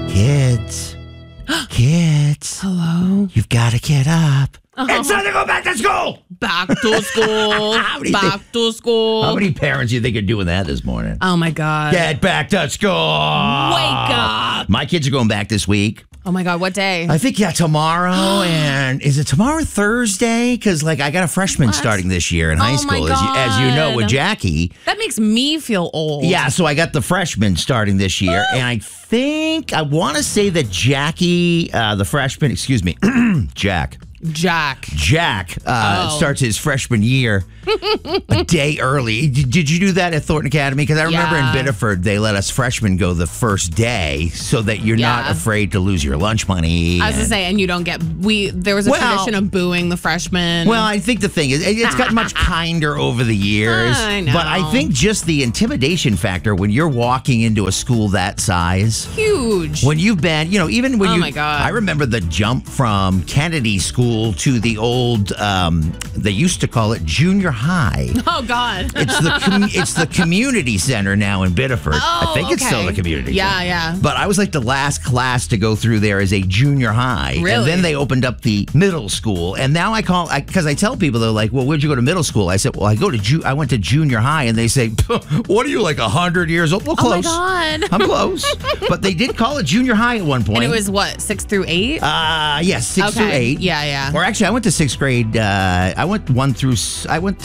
Kids. Kids. Hello? You've got to get up. It's time to go back to school. Back to school. Back to school. How many parents do you think are doing that this morning? Oh, my God. Get back to school. Wake up. My kids are going back this week. Oh, my God. What day? I think, tomorrow. And is it tomorrow Thursday? Because, I got a freshman starting this year in high school, as you know, with Jackie. That makes me feel old. Yeah, so I got the freshman starting this year. And I want to say that Jackie, the freshman, Jack starts his freshman year a day early. Did you do that at Thornton Academy? Because I remember in Biddeford, they let us freshmen go the first day so that you're not afraid to lose your lunch money. I was going to say, and you don't get, there was a tradition of booing the freshmen. Well, I think the thing is, it's gotten much kinder over the years. I know. But I think just the intimidation factor when you're walking into a school that size. Huge. When you've been, even when my God. I remember the jump from Kennedy School to the old, they used to call it junior high. Oh, God. It's the community center now in Biddeford. I think it's still the community center. Yeah. But I was like the last class to go through there as a junior high. Really? And then they opened up the middle school. And now because I tell people, they're like, well, where'd you go to middle school? I said, well, I went to junior high. And they say, what are you, like 100 years old? Well, close. Oh, my God. I'm close. But they did call it junior high at one point. And it was what, 6 through 8? Yes, 6 through 8. Yeah. Or actually, I went to 6th grade. I went 1 through 6,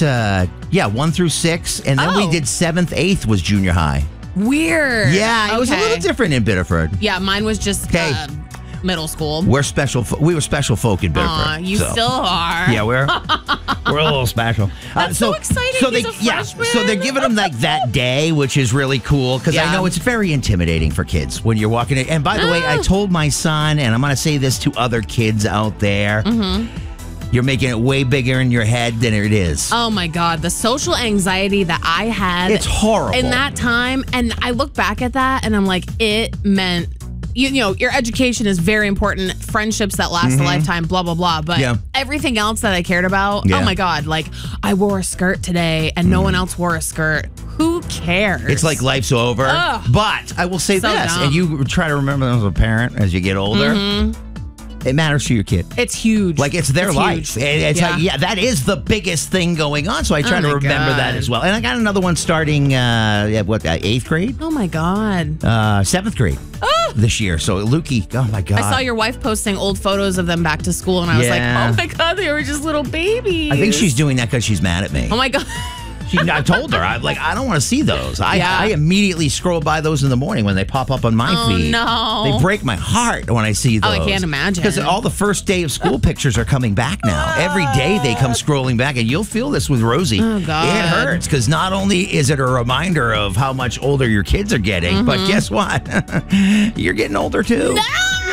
and then we did 7th, 8th was junior high. Weird. Yeah, it was a little different in Biddeford. Yeah, mine was just middle school. We were special folk in Biddeford. You still are. Yeah, we're a little special. That's so exciting. So He's a freshman. so they're giving them that day, which is really cool because I know it's very intimidating for kids when you're walking in. And by the way, I told my son, and I'm going to say this to other kids out there. Mm-hmm. You're making it way bigger in your head than it is. Oh, my God. The social anxiety that I had. It's horrible. In that time. And I look back at that and I'm like, it meant, your education is very important. Friendships that last a lifetime, blah, blah, blah. But everything else that I cared about, oh, my God. Like, I wore a skirt today and no one else wore a skirt. Who cares? It's like life's over. Ugh. But I will say this, and you try to remember that as a parent as you get older. Mm-hmm. It matters to your kid. It's huge. Like, it's their life. It's that is the biggest thing going on. So I try to remember that as well. And I got another one starting, 8th grade? Oh, my God. 7th grade this year. So, Lukey, oh, my God. I saw your wife posting old photos of them back to school, and I was like, oh, my God, they were just little babies. I think she's doing that because she's mad at me. Oh, my God. I told her, I don't want to see those. I immediately scroll by those in the morning when they pop up on my feed. No. They break my heart when I see those. Oh, I can't imagine. Because all the first day of school pictures are coming back now. Every day they come scrolling back, and you'll feel this with Rosie. Oh, God. It hurts because not only is it a reminder of how much older your kids are getting, but guess what? You're getting older too. No!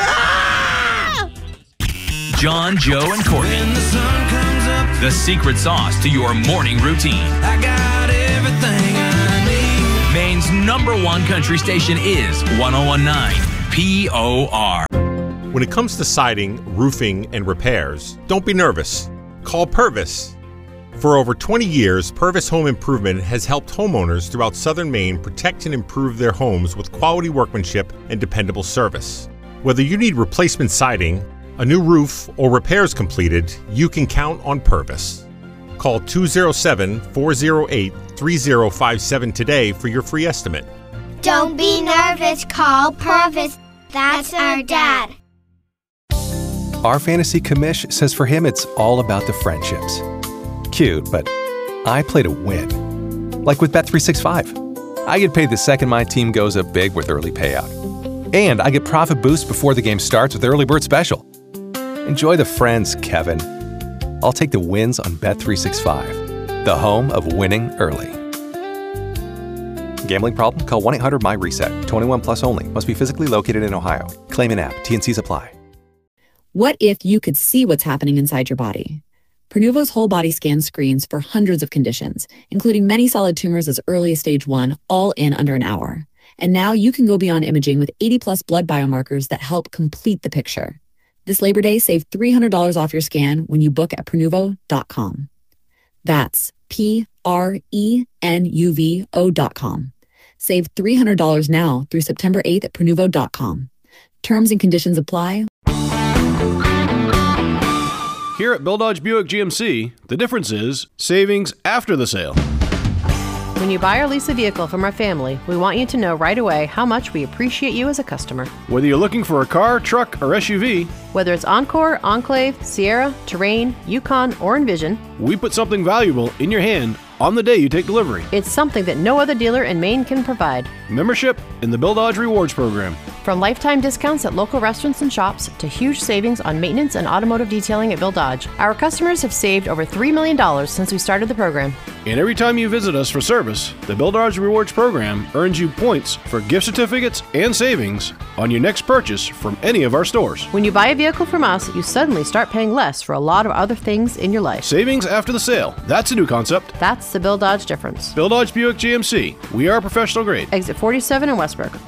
John, Joe, and Courtney. When the sun comes up, The secret sauce to your morning routine. I got everything I need. Maine's #1 country station is 1019 POR. When it comes to siding, roofing, and repairs, don't be nervous. Call Purvis. For over 20 years, Purvis Home Improvement has helped homeowners throughout southern Maine protect and improve their homes with quality workmanship and dependable service. Whether you need replacement siding, a new roof, or repairs completed, you can count on Purvis. Call 207-408-3057 today for your free estimate. Don't be nervous, call Purvis. That's our dad. Our fantasy commish says for him it's all about the friendships. Cute, but I play to win. Like with Bet365. I get paid the second my team goes up big with early payout. And I get profit boost before the game starts with Early Bird Special. Enjoy the friends, Kevin. I'll take the wins on Bet365, the home of winning early. Gambling problem? Call 1-800-MY-RESET. 21 plus only. Must be physically located in Ohio. Claim in app. T&Cs apply. What if you could see what's happening inside your body? Prenuvo's whole body scan screens for hundreds of conditions, including many solid tumors as early as stage 1, all in under an hour. And now you can go beyond imaging with 80-plus blood biomarkers that help complete the picture. This Labor Day, save $300 off your scan when you book at Prenuvo.com. That's Prenuvo.com. Save $300 now through September 8th at Prenuvo.com. Terms and conditions apply. Here at Bill Dodge Buick GMC, the difference is savings after the sale. When you buy or lease a vehicle from our family, we want you to know right away how much we appreciate you as a customer. Whether you're looking for a car, truck, or SUV, whether it's Encore, Enclave, Sierra, Terrain, Yukon, or Envision, we put something valuable in your hand on the day you take delivery. It's something that no other dealer in Maine can provide. Membership in the Bill Dodge Rewards Program. From lifetime discounts at local restaurants and shops to huge savings on maintenance and automotive detailing at Bill Dodge, our customers have saved over $3 million since we started the program. And every time you visit us for service, the Bill Dodge Rewards Program earns you points for gift certificates and savings on your next purchase from any of our stores. When you buy a vehicle from us, you suddenly start paying less for a lot of other things in your life. Savings after the sale. That's a new concept. That's the Bill Dodge difference. Bill Dodge Buick GMC. We are professional grade. Exit 47 in Westbrook.